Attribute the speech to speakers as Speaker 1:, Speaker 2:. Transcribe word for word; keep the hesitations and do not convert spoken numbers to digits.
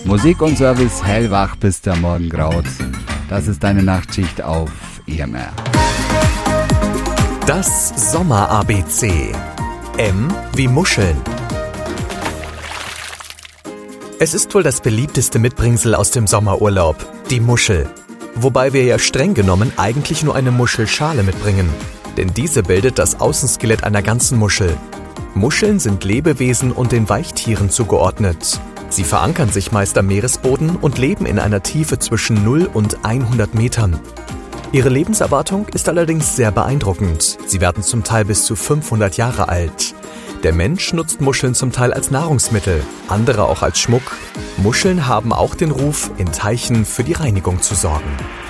Speaker 1: Musik und Service hellwach, bis der Morgen graut. Das ist deine Nachtschicht auf E M R.
Speaker 2: Das Sommer-A B C. M wie Muscheln. Es ist wohl das beliebteste Mitbringsel aus dem Sommerurlaub, die Muschel. Wobei wir ja streng genommen eigentlich nur eine Muschelschale mitbringen. Denn diese bildet das Außenskelett einer ganzen Muschel. Muscheln sind Lebewesen und den Weichtieren zugeordnet. Sie verankern sich meist am Meeresboden und leben in einer Tiefe zwischen null und hundert Metern. Ihre Lebenserwartung ist allerdings sehr beeindruckend. Sie werden zum Teil bis zu fünfhundert Jahre alt. Der Mensch nutzt Muscheln zum Teil als Nahrungsmittel, andere auch als Schmuck. Muscheln haben auch den Ruf, in Teichen für die Reinigung zu sorgen.